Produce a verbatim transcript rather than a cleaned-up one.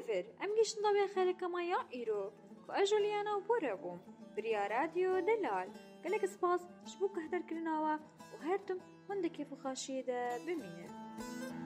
هێڤر ئەم گەیشتنە بێ خەلەکەمە ئیرۆ کو ئەژۆلیانە و بۆرە بووم بریا رادیۆ دەلال گەلێک سپاس ji bo guhdarkirina we û her tim hûn di kêfxweşiyê de bimînin.